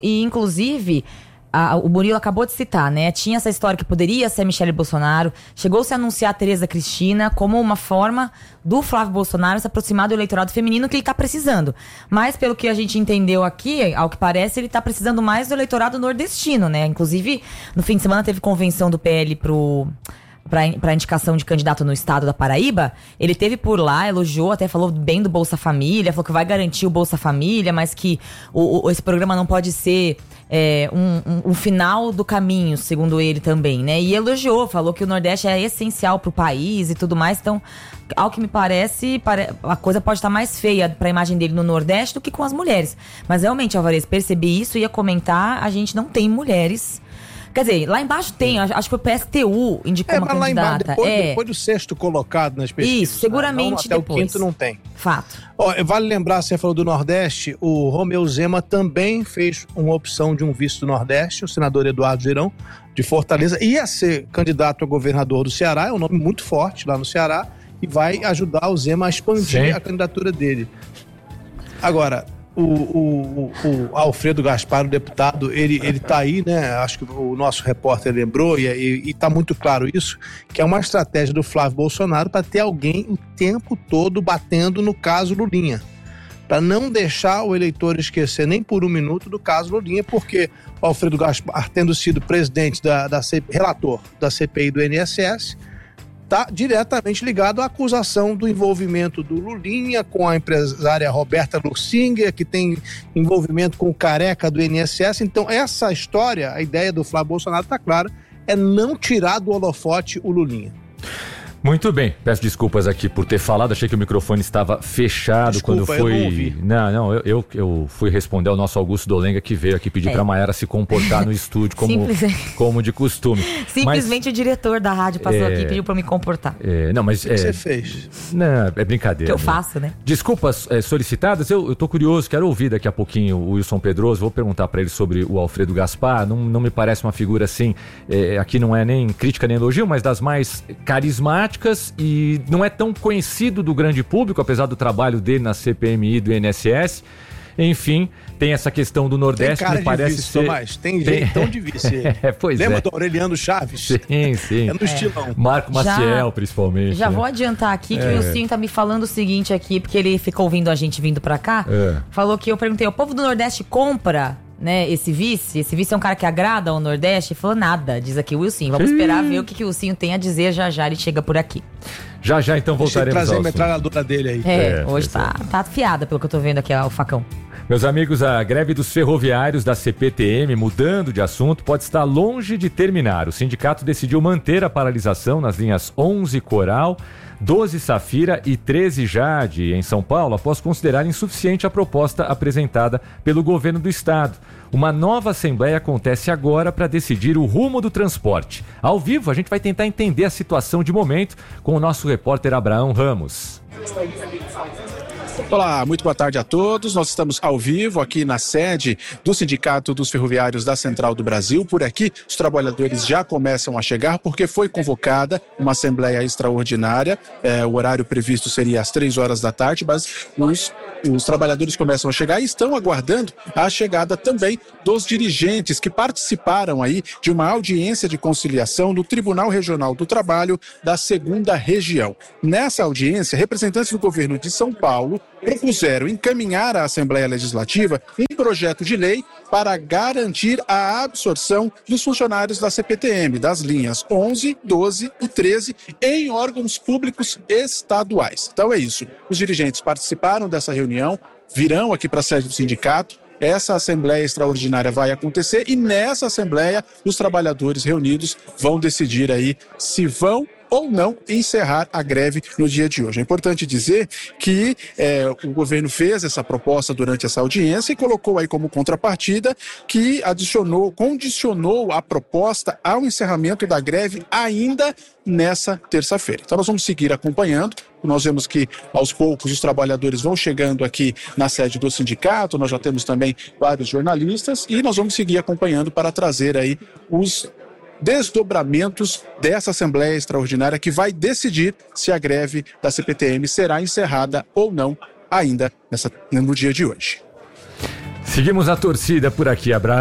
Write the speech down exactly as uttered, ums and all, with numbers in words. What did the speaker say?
E, inclusive, a, o Murilo acabou de citar, né? Tinha essa história que poderia ser a Michelle Bolsonaro. Chegou-se a anunciar a Tereza Cristina como uma forma do Flávio Bolsonaro se aproximar do eleitorado feminino que ele tá precisando. Mas, pelo que a gente entendeu aqui, ao que parece, ele tá precisando mais do eleitorado nordestino, né? Inclusive, no fim de semana teve convenção do P L pro... para indicação de candidato no estado da Paraíba. Ele teve por lá, elogiou, até falou bem do Bolsa Família, falou que vai garantir o Bolsa Família, mas que o, o, esse programa não pode ser é, um, um, um final do caminho, segundo ele também, né? E elogiou, falou que o Nordeste é essencial pro país e tudo mais. Então, ao que me parece, a coisa pode estar mais feia pra imagem dele no Nordeste do que com as mulheres. Mas realmente, Alvarez, percebi isso, ia comentar, a gente não tem mulheres. Quer dizer, lá embaixo tem, acho que o P S T U indicou é, uma mas candidata. Lá embaixo, depois, é. depois do sexto colocado nas pesquisas. Isso, seguramente não, até depois. o quinto não tem. Fato. Ó, vale lembrar, você falou do Nordeste, o Romeu Zema também fez uma opção de um vice do Nordeste, o senador Eduardo Girão, de Fortaleza, ia ser candidato a governador do Ceará, é um nome muito forte lá no Ceará, e vai ajudar o Zema a expandir Sim. a candidatura dele. Agora... O, o, o, o Alfredo Gaspar, o deputado, ele, ele tá aí, né? Acho que o nosso repórter lembrou, e, e, e tá muito claro isso, que é uma estratégia do Flávio Bolsonaro para ter alguém o tempo todo batendo no caso Lulinha. Para não deixar o eleitor esquecer nem por um minuto do caso Lulinha, porque o Alfredo Gaspar, tendo sido presidente da, da C, relator da C P I do I N S S, está diretamente ligado à acusação do envolvimento do Lulinha com a empresária Roberta Luxinger, que tem envolvimento com o careca do I N S S. Então, essa história, a ideia do Flávio Bolsonaro está clara, é não tirar do holofote o Lulinha. Muito bem, peço desculpas aqui por ter falado, achei que o microfone estava fechado. Desculpa, quando foi. Eu não ouvi. Não, não, eu, eu, eu fui responder ao nosso Augusto Dolenga, que veio aqui pedir é. para a Mayara se comportar no estúdio como, como de costume. Simplesmente mas, o diretor da rádio passou é, aqui e pediu para me comportar. É, não, mas. O que, é, que você fez? Não, é brincadeira. Que eu faço, né? Desculpas é, solicitadas, eu, eu tô curioso, quero ouvir daqui a pouquinho o Wilson Pedroso, vou perguntar para ele sobre o Alfredo Gaspar, não, não me parece uma figura assim, é, aqui não é nem crítica nem elogio, mas das mais carismáticas e não é tão conhecido do grande público, apesar do trabalho dele na C P M I do I N S S. Enfim, tem essa questão do Nordeste, tem cara que me parece de vice, ser... Tomás, tem jeitão de vice. é, pois Lembra é. do Aureliano Chaves? Sim, sim. É no é. estilão. Marco Maciel, já, principalmente. Já né? vou adiantar aqui que é. o Wilson tá me falando o seguinte aqui, porque ele ficou ouvindo a gente vindo pra cá. É. Falou que eu perguntei, o povo do Nordeste compra... né, esse vice, esse vice é um cara que agrada ao Nordeste? Falou nada, diz aqui o Wilson. Vamos Sim. esperar ver o que, que o Wilson tem a dizer, já já ele chega por aqui. Já já então voltaremos ao trazer assunto. a metralhadora dele aí. É, é hoje tá, tá afiada pelo que eu tô vendo aqui, ó, o facão. Meus amigos, a greve dos ferroviários da C P T M, mudando de assunto, pode estar longe de terminar. O sindicato decidiu manter a paralisação nas linhas onze Coral, doze Safira e treze Jade em São Paulo, após considerar insuficiente a proposta apresentada pelo governo do estado. Uma nova assembleia acontece agora para decidir o rumo do transporte. Ao vivo, a gente vai tentar entender a situação de momento com o nosso repórter Abraão Ramos. Olá, muito boa tarde a todos. Nós estamos ao vivo aqui na sede do Sindicato dos Ferroviários da Central do Brasil. Por aqui, os trabalhadores já começam a chegar porque foi convocada uma assembleia extraordinária. É, o horário previsto seria às três horas da tarde, mas os, os trabalhadores começam a chegar e estão aguardando a chegada também dos dirigentes que participaram aí de uma audiência de conciliação no Tribunal Regional do Trabalho da Segunda Região. Nessa audiência, representantes do governo de São Paulo propuseram encaminhar à Assembleia Legislativa um projeto de lei para garantir a absorção dos funcionários da C P T M, das linhas onze, doze e treze, em órgãos públicos estaduais. Então é isso. Os dirigentes participaram dessa reunião, virão aqui para a sede do sindicato. Essa assembleia extraordinária vai acontecer e nessa assembleia os trabalhadores reunidos vão decidir aí se vão ou não encerrar a greve no dia de hoje. É importante dizer que é, o governo fez essa proposta durante essa audiência e colocou aí como contrapartida que adicionou, condicionou a proposta ao encerramento da greve ainda nessa terça-feira. Então nós vamos seguir acompanhando. Nós vemos que aos poucos os trabalhadores vão chegando aqui na sede do sindicato, nós já temos também vários jornalistas e nós vamos seguir acompanhando para trazer aí os desdobramentos dessa Assembleia Extraordinária que vai decidir se a greve da C P T M será encerrada ou não ainda nessa, no dia de hoje. Seguimos a torcida por aqui, Abraão.